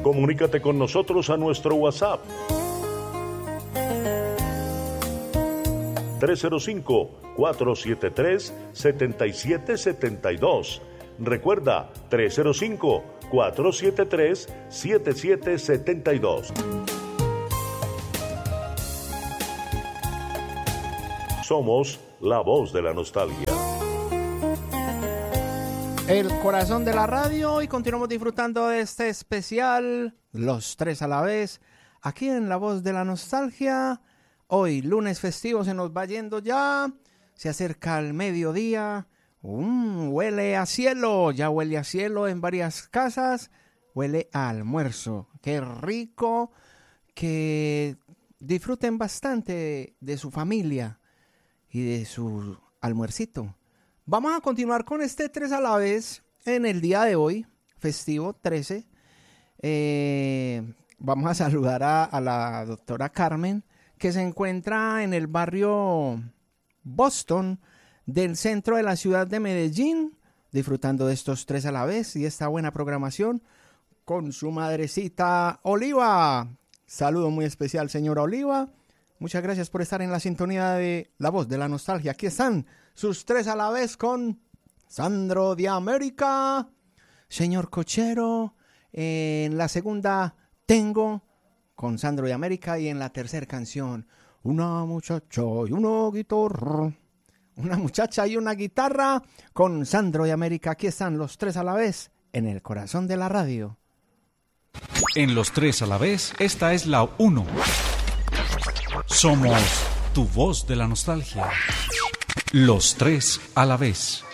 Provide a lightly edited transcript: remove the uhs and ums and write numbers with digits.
Comunícate con nosotros a nuestro WhatsApp 305-473-7772. Recuerda, 305-473-7772. Somos la voz de la nostalgia. El corazón de la radio, y continuamos disfrutando de este especial, los tres a la vez, aquí en La Voz de la Nostalgia. Hoy, lunes festivo, se nos va yendo ya, se acerca el mediodía, huele a cielo, ya huele a cielo en varias casas, huele a almuerzo. Qué rico, que disfruten bastante de su familia y de su almuercito. Vamos a continuar con este 3 a la vez en el día de hoy, festivo 13. Vamos a saludar a la doctora Carmen, que se encuentra en el barrio Boston del centro de la ciudad de Medellín, disfrutando de estos 3 a la vez y esta buena programación con su madrecita Oliva. Saludo muy especial, señora Oliva. Muchas gracias por estar en la sintonía de La Voz de la Nostalgia. Aquí están sus 3 a la vez con Sandro de América, señor Cochero. En la segunda, Tengo, con Sandro de América. Y en la tercera canción, Una muchacha y una guitarra. Una muchacha y una guitarra con Sandro de América. Aquí están los 3 a la vez en el corazón de la radio. En los 3 a la vez, esta es la 1. Somos tu voz de la nostalgia. Los 3 a la vez.